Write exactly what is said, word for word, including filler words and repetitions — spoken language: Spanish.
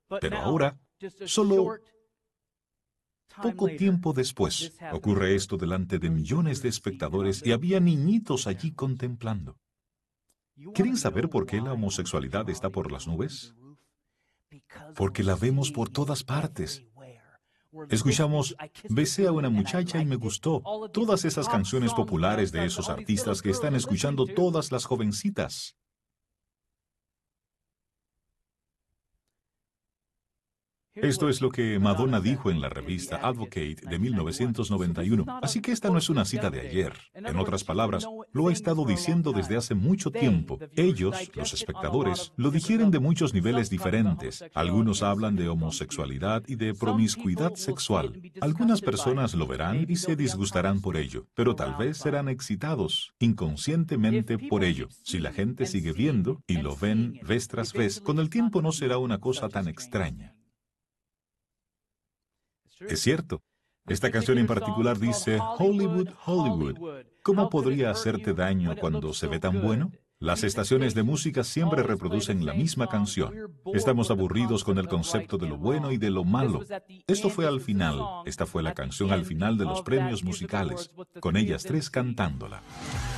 Pero ahora, solo poco tiempo después, ocurre esto delante de millones de espectadores y había niñitos allí contemplando. ¿Quieren saber por qué la homosexualidad está por las nubes? Porque la vemos por todas partes. Escuchamos, besé a una muchacha y me gustó. Todas esas canciones populares de esos artistas que están escuchando todas las jovencitas. Esto es lo que Madonna dijo en la revista Advocate de mil novecientos noventa y uno. Así que esta no es una cita de ayer. En otras palabras, lo ha estado diciendo desde hace mucho tiempo. Ellos, los espectadores, lo digieren de muchos niveles diferentes. Algunos hablan de homosexualidad y de promiscuidad sexual. Algunas personas lo verán y se disgustarán por ello, pero tal vez serán excitados inconscientemente por ello. Si la gente sigue viendo y lo ven vez tras vez, con el tiempo no será una cosa tan extraña. Es cierto. Esta canción en particular dice, Hollywood, Hollywood. ¿Cómo podría hacerte daño cuando se ve tan bueno? Las estaciones de música siempre reproducen la misma canción. Estamos aburridos con el concepto de lo bueno y de lo malo. Esto fue al final. Esta fue la canción al final de los premios musicales, con ellas tres cantándola.